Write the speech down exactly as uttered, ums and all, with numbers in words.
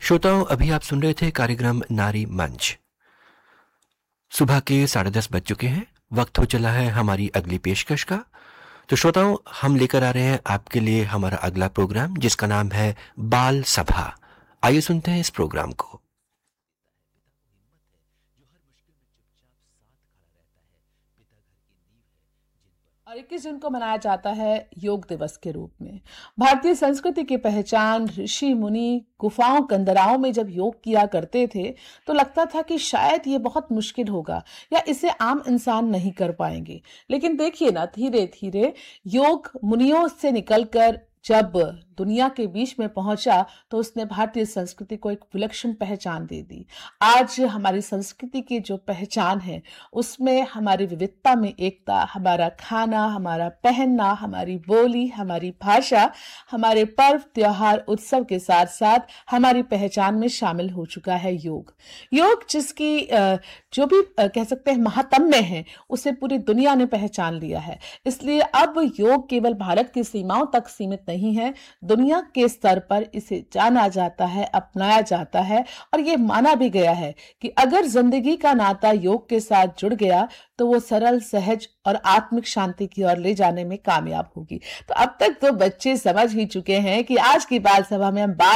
श्रोताओं, अभी आप सुन रहे थे कार्यक्रम नारी मंच। सुबह के साढ़े दस बज चुके हैं। वक्त हो चला है हमारी अगली पेशकश का। तो श्रोताओं, हम लेकर आ रहे हैं आपके लिए हमारा अगला प्रोग्राम, जिसका नाम है बाल सभा। आइए सुनते हैं इस प्रोग्राम को। और इक्कीस जून को मनाया जाता है योग दिवस के रूप में। भारतीय संस्कृति की पहचान ऋषि मुनि गुफाओं कंदराओं में जब योग किया करते थे तो लगता था कि शायद ये बहुत मुश्किल होगा या इसे आम इंसान नहीं कर पाएंगे। लेकिन देखिए ना, धीरे धीरे योग मुनियों से निकलकर जब दुनिया के बीच में पहुंचा तो उसने भारतीय संस्कृति को एक विलक्षण पहचान दे दी। आज हमारी संस्कृति की जो पहचान है उसमें हमारी विविधता में एकता, हमारा खाना, हमारा पहनना, हमारी बोली, हमारी भाषा, हमारे पर्व त्योहार उत्सव के साथ साथ हमारी पहचान में शामिल हो चुका है योग। योग जिसकी जो भी कह सकते हैं महात्म्य है, उसे पूरी दुनिया ने पहचान लिया है। इसलिए अब योग केवल भारत की सीमाओं तक सीमित नहीं है, दुनिया के स्तर पर इसे जाना जाता है, अपनाया जाता है और ये माना भी गया है कि अगर जिंदगी का नाता योग के साथ जुड़ गया तो वो सरल, सहज और आत्मिक शांति की ओर ले जाने में कामयाब होगी। तो अब तक तो बच्चे समझ ही चुके हैं कि आज की बाल सभा में हम बात